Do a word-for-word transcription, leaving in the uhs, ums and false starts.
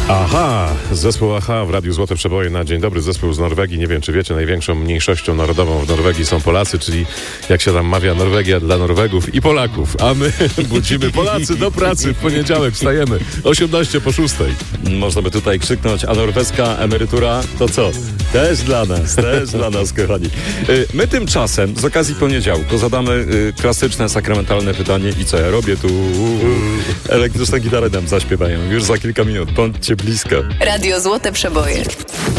Aha, zespół Aha w Radiu Złote Przeboje na dzień dobry. Zespół z Norwegii. Nie wiem, czy wiecie, największą mniejszością narodową w Norwegii są Polacy, czyli jak się tam mawia, Norwegia dla Norwegów i Polaków. A my budzimy Polacy do pracy w poniedziałek. Wstajemy osiemnaście po szóstej. Można by tutaj krzyknąć, a norweska emerytura to co? Też dla nas, też dla nas, kochani. My tymczasem z okazji poniedziałku zadamy klasyczne, sakramentalne pytanie: i co ja robię tu? Elektryczne gitary nam zaśpiewają już za kilka minut. Bądźcie blisko. Radio Złote Przeboje.